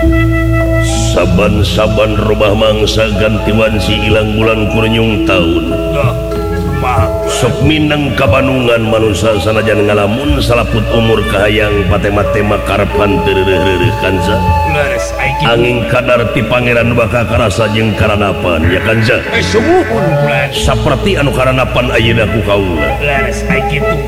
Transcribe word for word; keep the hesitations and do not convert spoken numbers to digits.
saban-saban rumah mangsa gantiwansi ilang bulan kurnyung tahun sok minang kabanungan manusia sanajan ngalamun salaput umur kahayang patema-tema karpan tereureureuh kanza angin kadar ti pangeran baka karasa jeung karanapan ya kanza saperti anu karanapan ayeuna ku kaula